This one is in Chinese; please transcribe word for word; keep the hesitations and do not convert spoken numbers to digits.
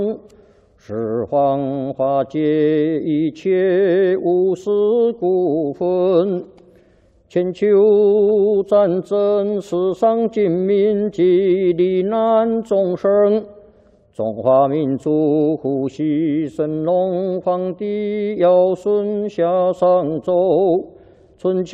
十方化解一切无私故分，千秋战争，世上尽民及罹难众生。中华民族呼吸神龙皇帝尧舜夏商周，春秋。